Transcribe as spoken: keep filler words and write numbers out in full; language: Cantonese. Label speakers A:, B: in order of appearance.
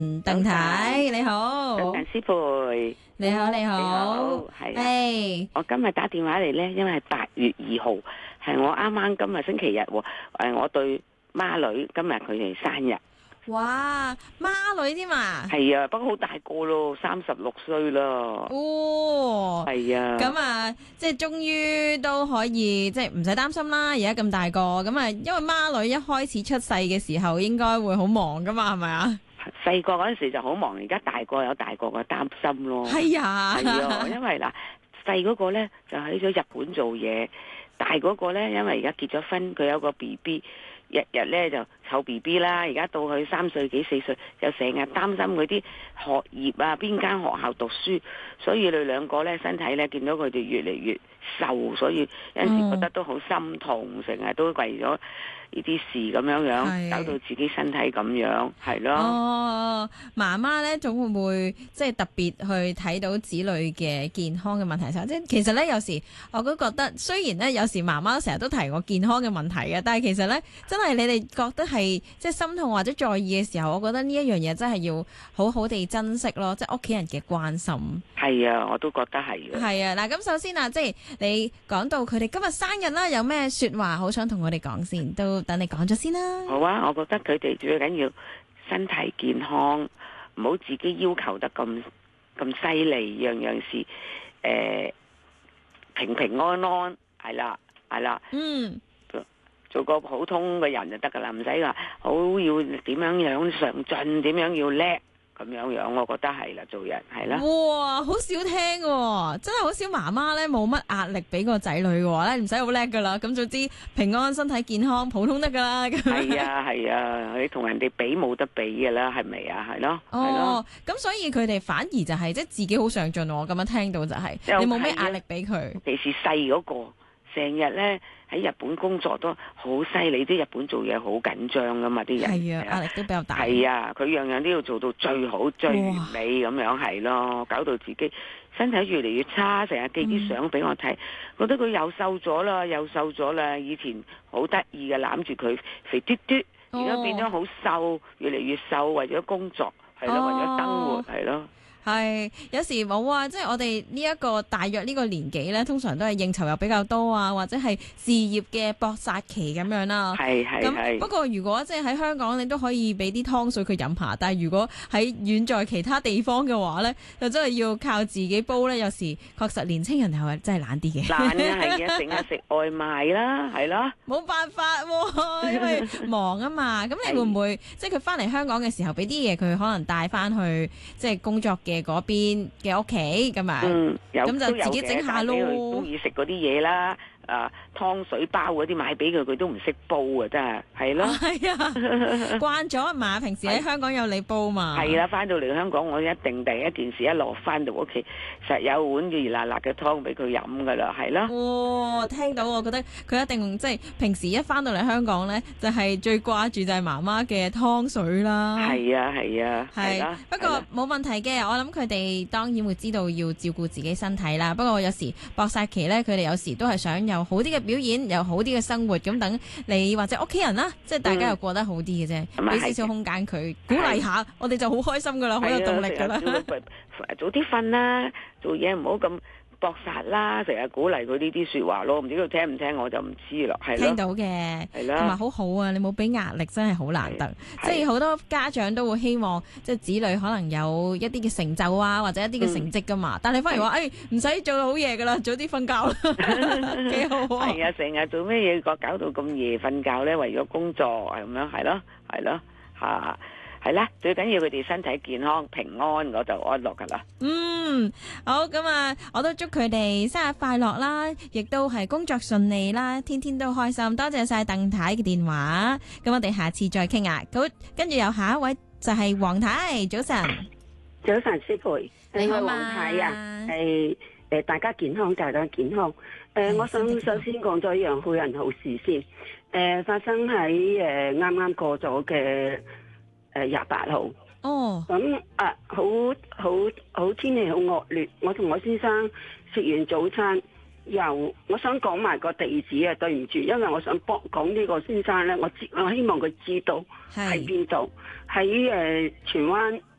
A: 嗯，鄧太你好，
B: 鄧師傅，
A: 你好你好，
B: 你好，係啊，
A: 誒，
B: 我今日打電話嚟咧，因為係八月二號，係我啱啱今日星期日喎，誒，我對孖女今日佢哋生日，
A: 哇，孖女添嘛，
B: 係啊，不過好大個咯，三十六歲啦，
A: 哦，
B: 係啊，
A: 咁啊，即係終於都可以，即係唔使擔心啦，而家咁大個，咁啊，因為孖女一開始出世嘅時候應該會好忙噶嘛，係咪啊？
B: 細個嗰陣時就好忙，而家大個有大個嘅擔心咯，
A: 係啊，
B: 係啊，因為嗱細嗰個咧就喺咗日本做嘢，大嗰個咧因為而家結咗婚，佢有個 B B。日日咧就湊 B B 啦，而家到佢三歲幾四歲，就成日擔心佢啲學業啊，邊間學校讀書，所以佢兩個咧身體咧見到佢哋越嚟越瘦，所以有陣時覺得都好心痛，成日都為咗呢啲事咁樣樣，搞到自己身體咁樣，係咯。
A: 哦，媽媽咧總會唔會即係特別去睇到子女嘅健康嘅問題上？即係其實咧有時我都覺得，雖然咧有時媽媽成日都提我健康嘅問題嘅，但係其實咧真係你哋覺得係即係心痛或者在意嘅時候，我覺得呢一樣嘢真係要好好地珍惜咯，即係屋企人嘅關心。係
B: 啊，我都覺得係嘅。係
A: 啊，嗱咁首先啊，即係你講到佢哋今日生日啦，有咩説話好想同我哋講先？都等你講咗先啦。
B: 好啊，我覺得佢哋最緊要身體健康，唔好自己要求得咁咁犀利，樣樣事誒、呃、平平安安，係啦係啦。嗯。做個普通嘅人就得噶啦，唔使話好要點樣樣上進，點樣要叻咁樣樣，我覺得係啦，做人係啦。
A: 哇，好少聽喎，真係好少媽媽咧冇乜壓力俾個仔女嘅話咧，唔使好叻噶啦，咁總之平安身體健康，普通得噶啦。
B: 係啊係啊，你同人哋比冇得比噶啦，係咪啊？係咯。
A: 哦，咁所以佢哋反而就係即係自己好上進，我咁樣聽到就係、是、你冇咩壓力俾佢。
B: 尤其是細嗰個，成日咧。喺日本工作都好犀利，啲日本做嘢好緊張噶嘛，啲人
A: 係啊，壓力都比較大。
B: 係啊，佢樣樣都要做到最好最完美咁樣係咯，搞到自己身體越嚟越差，成日寄啲相俾我睇，嗯、覺得佢又瘦咗啦，又瘦咗啦。以前好得意嘅攬住佢肥嘟嘟，而家變咗好瘦，越嚟越瘦，為咗工作係咯，為咗生活係咯。
A: 係有時冇啊，即係我哋呢一個大約呢個年紀咧，通常都係應酬又比較多啊，或者係事業嘅搏殺期咁樣啦。
B: 係係係。
A: 不過如果即係喺香港，你都可以俾啲湯水佢飲下，但係如果喺遠在其他地方嘅話咧，就真係要靠自己煲咧。有時確實年青人係真係懶啲嘅。
B: 懶啊，係啊，成日食外賣啦，係咯。
A: 冇辦法喎，因為忙啊嘛。咁你會唔會即係佢翻嚟香港嘅時候，俾啲嘢佢可能帶翻去即係工作嘅嗰邊嘅屋企咁啊，
B: 嗯，有
A: 咁就自己整下咯。
B: 中意食嗰啲嘢啦，啊湯水包嗰啲買俾佢，佢都唔識煲啊，真係係咯。係啊，
A: 慣咗啊嘛，平時喺香港有你煲嘛。係
B: 啦，翻到嚟香港，我一定第一件事一落翻到屋企，實有碗熱辣辣嘅湯俾佢飲噶啦，係咯。
A: 哇，聽到我覺得佢一定即係平時一翻到嚟香港咧，就係最掛住就係媽媽嘅湯水啦。
B: 係啊係啊，係。
A: 不過冇問題嘅，我諗佢哋當然會知道要照顧自己身體啦。不過有時搏殺期咧，佢哋有時都係想有好啲嘅表演，有好啲嘅生活，咁等你或者屋企人啦，即係大家又過得好啲嘅啫，俾少少空間佢，鼓勵下，我哋就好開心噶啦，好有動力噶啦。
B: 早啲瞓啦，做嘢唔好咁搏殺啦，成日鼓勵佢呢啲說話咯，唔知佢聽唔聽我就唔知咯，係咯。聽到嘅，係咯，同埋好好啊，你冇俾壓力真係好難得，即係好多家長都會希望即係子女可能有一啲嘅成就啊，或者一啲嘅成績噶嘛，嗯、但係反而話誒唔使做到好夜噶啦，早啲瞓覺啦，幾好啊！係啊，成日做咩嘢個搞到咁夜瞓覺咧？為咗工作係咁樣，係咯，係咯，吓。係啦，最緊要佢哋身體健康平安，我就安樂噶啦。嗯，好，咁啊，我都祝佢哋生日快樂啦，亦都係工作順利啦，天天都開心。多謝晒鄧太嘅電話，咁我哋下次再傾啊。好，跟住有下一位就係黃太，早晨。
C: 早晨，師培，
A: 你好嘛？
C: 黃太啊，係誒，大家健康，大家健康。誒，我想首先講咗一樣好人好事先。誒，發生喺誒啱啱過咗嘅。誒，廿八號哦，咁啊，好好好天氣好惡劣，我同我先生食完早餐， 由我想講埋個地址啊，對唔住，因為我想幫講呢個先生咧，我知我希望佢知道喺邊度，喺誒荃灣